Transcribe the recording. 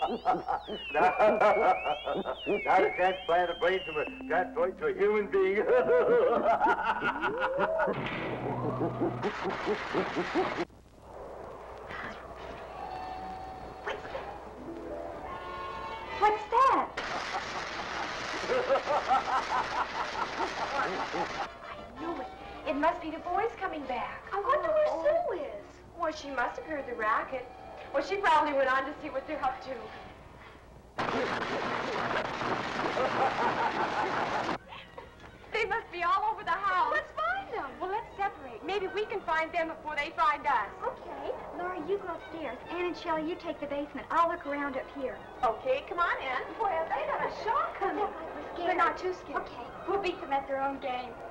Now you can't plant a brain to a human being. What's that? I knew it. It must be the boys coming back. I wonder where Sue is. Well, she must have heard the racket. Well, she probably went on to see what they're up to. They must be all over the house. Let's find them. Well, let's separate. Maybe we can find them before they find us. Okay. Laura, you go upstairs. Ann and Shelley, you take the basement. I'll look around up here. Okay, come on in. Boy, have they got a shock coming. They're not too scared. Okay, we'll beat them at their own game.